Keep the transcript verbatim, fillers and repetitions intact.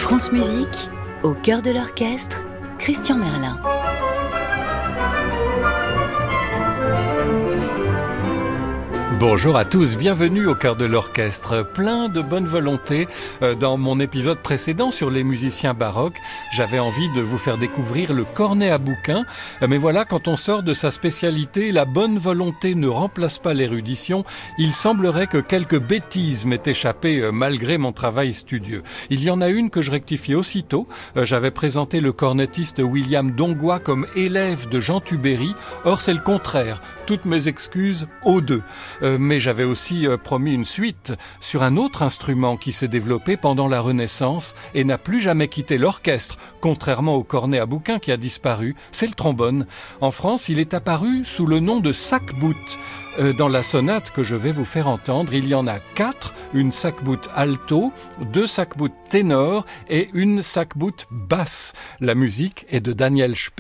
France Musique, au cœur de l'orchestre, Christian Merlin. Bonjour à tous, bienvenue au cœur de l'orchestre. Plein de bonne volonté. Dans mon épisode précédent sur les musiciens baroques, j'avais envie de vous faire découvrir le cornet à bouquin. Mais voilà, quand on sort de sa spécialité, la bonne volonté ne remplace pas l'érudition. Il semblerait que quelques bêtises m'aient échappé malgré mon travail studieux. Il y en a une que je rectifie aussitôt. J'avais présenté le cornettiste William Dongois comme élève de Jean Tubéry. Or, c'est le contraire. Toutes mes excuses aux deux. Euh, mais j'avais aussi euh, promis une suite sur un autre instrument qui s'est développé pendant la Renaissance et n'a plus jamais quitté l'orchestre, contrairement au cornet à bouquin qui a disparu, c'est le trombone. En France, il est apparu sous le nom de sac-bout. Euh, dans la sonate que je vais vous faire entendre, il y en a quatre, une sac-bout alto, deux sac-bout ténor et une sac-bout basse. La musique est de Daniel Spey.